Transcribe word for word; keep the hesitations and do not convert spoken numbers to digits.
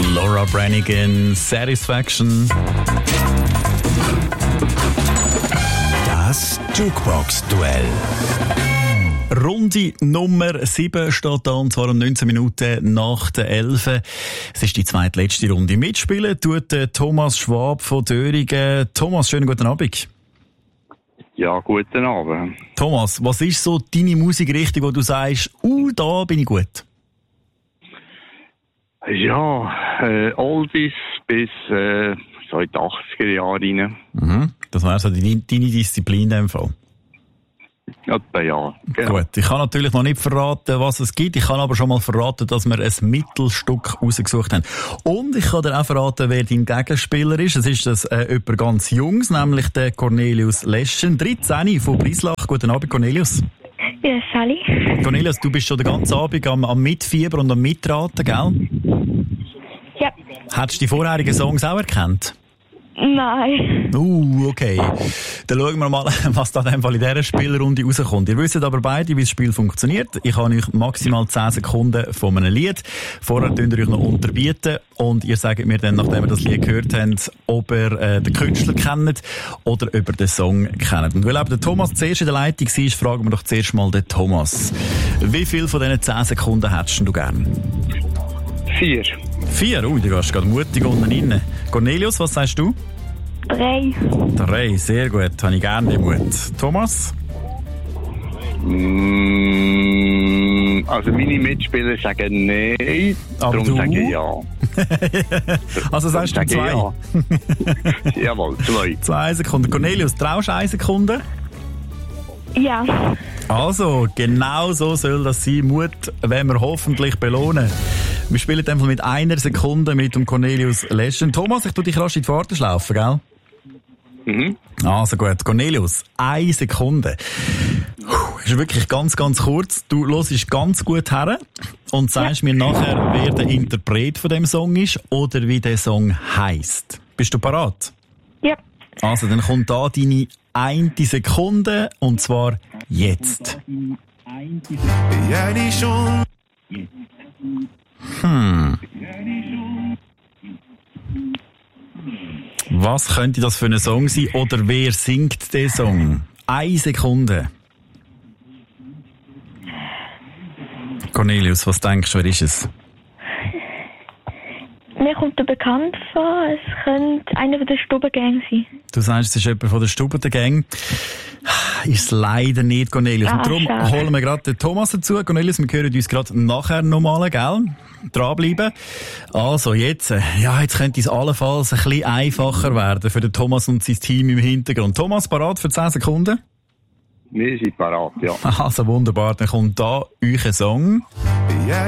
Laura Branigan, Satisfaction. Das Jukebox-Duell. Runde Nummer sieben steht da, und zwar um neunzehn Minuten nach der elf. Es ist die zweitletzte Runde. Mitspielen tut Thomas Schwab von Döringen. Thomas, schönen guten Abend. Ja, guten Abend. Thomas, was ist so deine Musikrichtung, wo du sagst, uh, da bin ich gut? Ja, äh, Oldies bis äh, so in die achtziger Jahre rein. Mhm. Das wäre so deine, deine Disziplin in dem Fall. Etwa ja. Genau. Gut, ich kann natürlich noch nicht verraten, was es gibt. Ich kann aber schon mal verraten, dass wir ein Mittelstück rausgesucht haben. Und ich kann dir auch verraten, wer dein Gegenspieler ist. Es ist das äh, jemand ganz Jungs, nämlich der Cornelius Leschen, dreizehn von Brislach. Guten Abend, Cornelius. Ja, Sally. Cornelius, du bist schon den ganzen Abend am, am Mitfieber und am Mitraten, gell? Ja. Hättest du die vorherigen Songs auch erkannt? Nein. Uh, okay. Dann schauen wir mal, was da in dem Fall in dieser Spielrunde rauskommt. Ihr wisst aber beide, wie das Spiel funktioniert. Ich habe euch maximal zehn Sekunden von einem Lied. Vorher könnt ihr euch noch unterbieten und ihr sagt mir dann, nachdem ihr das Lied gehört habt, ob ihr äh, den Künstler kennt oder ob ihr den Song kennt. Und weil aber der Thomas zuerst in der Leitung war, fragen wir doch zuerst mal den Thomas. Wie viel von diesen zehn Sekunden hättest du gern? Vier. Vier? Ui, du gehst gerade mutig unten rein. Cornelius, was sagst du? Drei. Drei, sehr gut. Habe ich gerne den Mut. Thomas? Mm, also meine Mitspieler sagen nein, Aber darum du? sage ich ja. Also sagst du zwei? Ja. Jawohl, zwei. Zwei Sekunden. Cornelius, traust du eine Sekunde? Ja. Also, genau so soll das sein. Mut werden wir hoffentlich belohnen. Wir spielen einfach mit einer Sekunde mit dem Cornelius Leschen. Thomas, ich tu dich rasch in die Pforte schlaufen, gell? Mhm. Also gut, Cornelius, eine Sekunde. Puh, ist wirklich ganz, ganz kurz. Du hörst ganz gut her und sagst mir nachher, wer der Interpret von dem Song ist oder wie der Song heisst. Bist du parat? Ja. Also, dann kommt da deine eine Sekunde, und zwar jetzt. Ja, die schon. Hm. Was könnte das für ein Song sein? Oder wer singt den Song? Eine Sekunde. Cornelius, was denkst du, wer ist es? Mir kommt er bekannt vor, es könnte einer von der Stubengang sein. Du sagst, es ist jemand von der Stubengang. Ist es leider nicht, Cornelius. Ah, Und darum schade. holen wir gerade den Thomas dazu. Cornelius, wir hören uns gerade nachher nochmal, gell? Dranbleiben. Also, jetzt, äh, ja, jetzt könnte es allenfalls ein bisschen einfacher werden für den Thomas und sein Team im Hintergrund. Thomas, parat für zehn Sekunden? Wir sind parat, ja. Also, wunderbar. Dann kommt da euch ein Song. Ja,